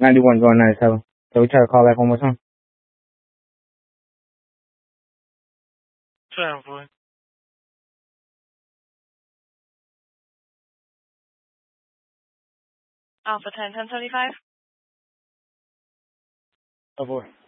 91 going 97. So we try to call back one more time. 7-4. Alpha 10, 1075. Oh, boy.